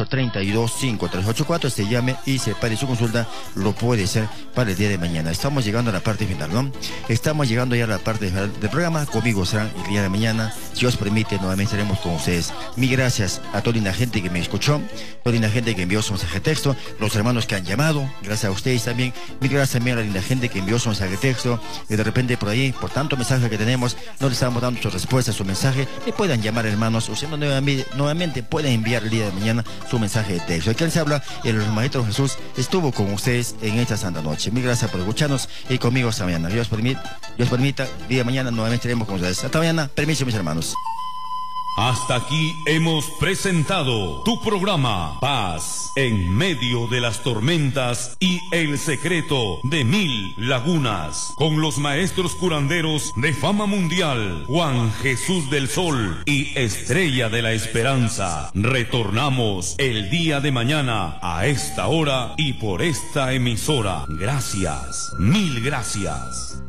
832-5384. Se llame y separe su consulta. Lo puede hacer para el día de mañana. Estamos llegando a la parte final, ¿no? Estamos llegando ya a la parte final del programa. Conmigo serán el día de mañana. Si Dios permite, nuevamente estaremos con ustedes. Mil gracias a toda la gente que me escuchó, toda la gente que envió su mensaje de texto, los hermanos que han llamado, gracias a ustedes también. Mil gracias también a la linda gente que envió su mensaje de texto, y de repente por ahí, por tanto mensaje que tenemos, no les estamos dando su respuesta, su mensaje. Me puedan llamar, hermanos, usando nuevamente pueden enviar el día de mañana su mensaje de texto. El que les habla, el Maestro Jesús, estuvo con ustedes en esta santa noche. Mil gracias por escucharnos y conmigo hasta mañana. Dios permita, el día de mañana nuevamente estaremos con ustedes. Hasta mañana, permiso, mis hermanos. Hasta aquí hemos presentado tu programa Paz en medio de las tormentas y el secreto de 1000 lagunas, con los maestros curanderos de fama mundial, Juan Jesús del Sol y Estrella de la Esperanza. Retornamos el día de mañana a esta hora y por esta emisora. Gracias, mil gracias.